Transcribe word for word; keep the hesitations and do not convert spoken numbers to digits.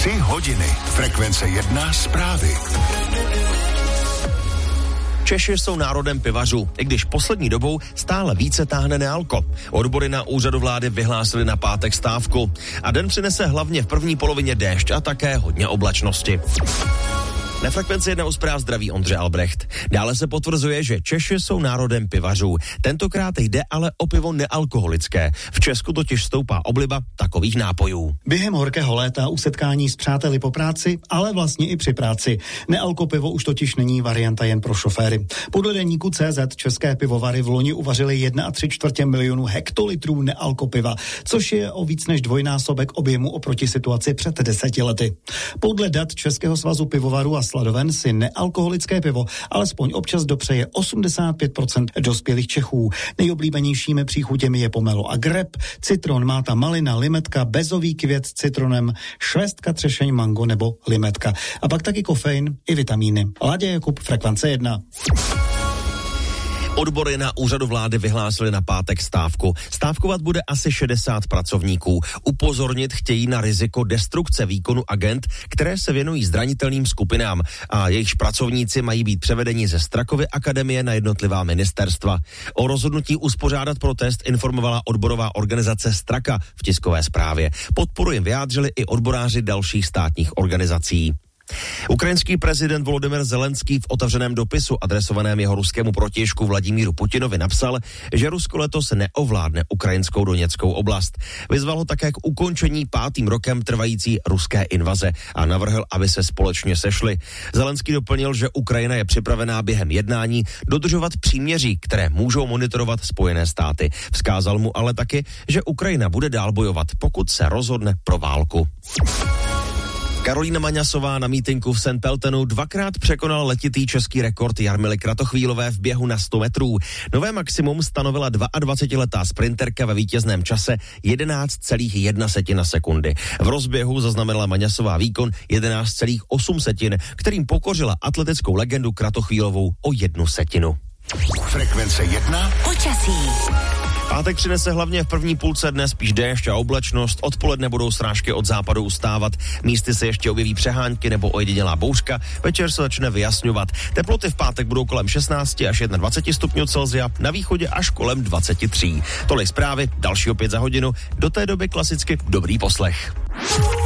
Tři hodiny. Frekvence jedna zprávy. Češi jsou národem pivařů, i když poslední dobou stále více táhne nealko. Odbory na úřadu vlády vyhlásili na pátek stávku a den přinese hlavně v první polovině déšť a také hodně oblačnosti. Na Frekvenci jedna u zpráv zdraví Ondřej Albrecht. Dále se potvrzuje, že Češi jsou národem pivařů. Tentokrát jde ale o pivo nealkoholické. V Česku totiž stoupá obliba takových nápojů. Během horkého léta u setkání s přáteli po práci, ale vlastně i při práci. Nealkopivo už totiž není varianta jen pro šoféry. Podle deníku C Z české pivovary v loni uvařily jedna a tři čtvrtě milionu hektolitrů nealkopiva, což je o víc než dvojnásobek objemu oproti situaci před deseti lety. Podle dat Českého svazu pivovarů a sladoven si nealkoholické pivo alespoň občas dopřeje osmdesát pět procent dospělých Čechů. Nejoblíbenějšími příchutěmi je pomelo a greb, citron, máta, malina, limetka, bezový květ s citronem, švestka, třešeň, mango nebo limetka. A pak taky kofein i vitamíny. Láďa Jakub, Frekvence jedna. Odbory na úřadu vlády vyhlásili na pátek stávku. Stávkovat bude asi šedesát pracovníků. Upozornit chtějí na riziko destrukce výkonu agent, které se věnují zranitelným skupinám a jejichž pracovníci mají být převedeni ze Strakovy akademie na jednotlivá ministerstva. O rozhodnutí uspořádat protest informovala odborová organizace Straka v tiskové zprávě. Podporu jim vyjádřili i odboráři dalších státních organizací. Ukrajinský prezident Volodymyr Zelenský v otevřeném dopisu adresovaném jeho ruskému protějšku Vladimíru Putinovi napsal, že Rusko letos neovládne ukrajinskou Doněckou oblast. Vyzval ho také k ukončení pátým rokem trvající ruské invaze a navrhl, aby se společně sešli. Zelenský doplnil, že Ukrajina je připravená během jednání dodržovat příměří, které můžou monitorovat Spojené státy. Vzkázal mu ale taky, že Ukrajina bude dál bojovat, pokud se rozhodne pro válku. Karolína Maňasová na mítinku v Saint Peltenu dvakrát překonala letitý český rekord Jarmily Kratochvílové v běhu na sto metrů. Nové maximum stanovila dvaadvacetiletá sprinterka ve vítězném čase jedenáct celá jedna setina sekundy. V rozběhu zaznamenala Maňasová výkon jedenáct celá osm setin, kterým pokořila atletickou legendu Kratochvílovou o jednu setinu. Frekvence jedna. Počasí. Pátek přinese hlavně v první půlce dne spíš déšť a oblačnost. Odpoledne budou srážky od západu ustávat. Místy se ještě objeví přehánky nebo ojedinělá bouřka. Večer se začne vyjasňovat. Teploty v pátek budou kolem šestnáct až dvacet jedna stupňů Celsia, na východě až kolem dvacet tři. Tolik zprávy, další opět za hodinu. Do té doby klasicky dobrý poslech.